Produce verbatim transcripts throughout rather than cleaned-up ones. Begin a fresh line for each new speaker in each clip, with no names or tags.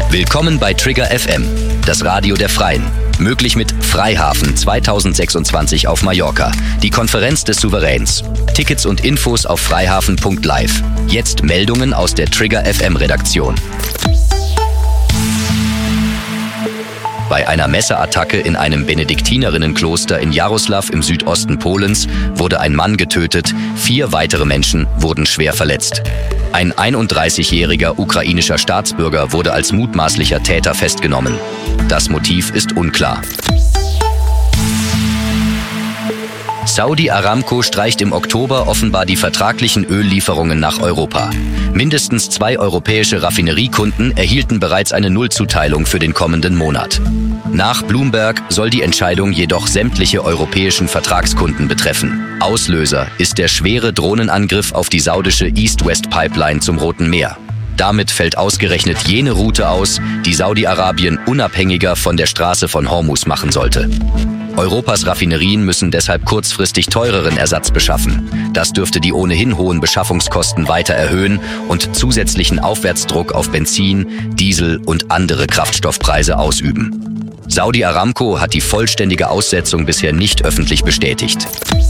Willkommen bei Trigger F M, das Radio der Freien. Möglich mit Freihafen zweitausendsechsundzwanzig auf Mallorca, die Konferenz des Souveräns. Tickets und Infos auf freihafen punkt live. Jetzt Meldungen aus der Trigger F M-Redaktion. Bei einer Messerattacke in einem Benediktinerinnenkloster in Jaroslav im Südosten Polens wurde ein Mann getötet, vier weitere Menschen wurden schwer verletzt. Ein einunddreißigjähriger ukrainischer Staatsbürger wurde als mutmaßlicher Täter festgenommen. Das Motiv ist unklar. Saudi Aramco streicht im Oktober offenbar die vertraglichen Öllieferungen nach Europa. Mindestens zwei europäische Raffineriekunden erhielten bereits eine Nullzuteilung für den kommenden Monat. Nach Bloomberg soll die Entscheidung jedoch sämtliche europäischen Vertragskunden betreffen. Auslöser ist der schwere Drohnenangriff auf die saudische East-West-Pipeline zum Roten Meer. Damit fällt ausgerechnet jene Route aus, die Saudi-Arabien unabhängiger von der Straße von Hormuz machen sollte. Europas Raffinerien müssen deshalb kurzfristig teureren Ersatz beschaffen. Das dürfte die ohnehin hohen Beschaffungskosten weiter erhöhen und zusätzlichen Aufwärtsdruck auf Benzin, Diesel und andere Kraftstoffpreise ausüben. Saudi Aramco hat die vollständige Aussetzung bisher nicht öffentlich bestätigt.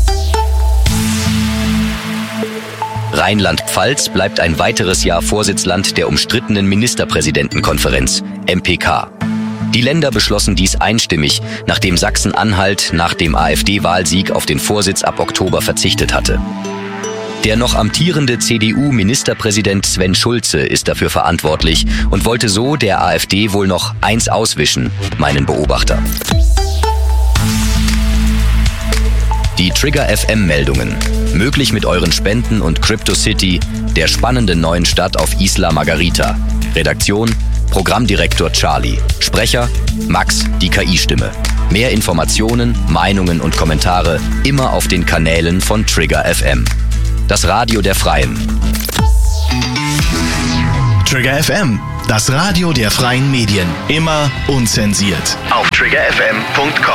Rheinland-Pfalz bleibt ein weiteres Jahr Vorsitzland der umstrittenen Ministerpräsidentenkonferenz, M P K. Die Länder beschlossen dies einstimmig, nachdem Sachsen-Anhalt nach dem AfD-Wahlsieg auf den Vorsitz ab Oktober verzichtet hatte. Der noch amtierende C D U-Ministerpräsident Sven Schulze ist dafür verantwortlich und wollte so der AfD wohl noch eins auswischen, meinen Beobachter. Die Trigger F M-Meldungen. Möglich mit euren Spenden und CryptoCity, der spannenden neuen Stadt auf Isla Margarita. Redaktion: Programmdirektor Charlie. Sprecher: Max, die K I-Stimme. Mehr Informationen, Meinungen und Kommentare immer auf den Kanälen von Trigger F M. Das Radio der Freien.
Trigger F M, das Radio der freien Medien. Immer unzensiert. Auf trigger f m punkt com.